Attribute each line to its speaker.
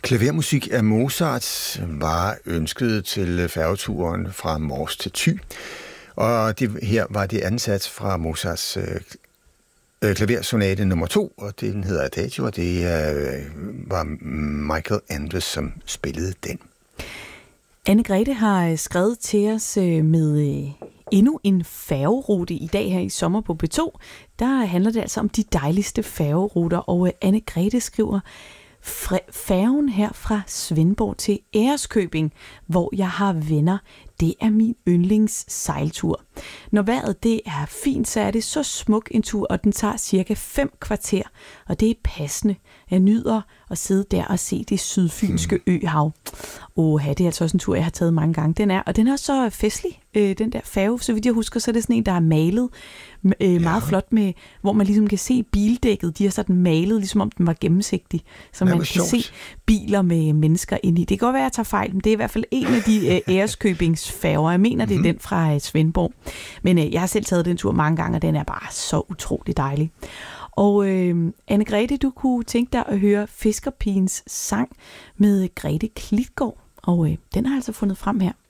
Speaker 1: Klavermusik af Mozart var ønsket til færgeturen fra Mors til Thy. Og her var det ansat fra Mozarts klaversonate nummer 2, og den hedder Adagio, og det var Michael Andres, som spillede den.
Speaker 2: Anne-Grethe har skrevet til os med endnu en færgerute i dag her i Sommer på B2. Der handler det altså om de dejligste færgeruter, og Anne-Grethe skriver: færgen her fra Svendborg til Ærøskøbing, hvor jeg har venner, det er min yndlings sejltur. Når vejret det er fint, så er det så smuk en tur, og den tager cirka 5 kvarter, og det er passende. Jeg nyder at sidde der og se det sydfynske øhav. Det er altså også en tur, jeg har taget mange gange. Den er så festlig, den der færge. Så vidt jeg husker, så er det sådan en, der er malet meget flot med, hvor man ligesom kan se bildækket. De har sådan malet, ligesom om den var gennemsigtig, så man kan se biler med mennesker ind i. Det kan godt være, at jeg tager fejl, men det er i hvert fald en af de Ærøskøbings færger. Jeg mener, det er den fra Svendborg. Men jeg har selv taget den tur mange gange, og den er bare så utrolig dejlig. Og Anne-Grethe, du kunne tænke dig at høre Fiskerpigens sang med Grete Klitgaard, og den har altså fundet frem her.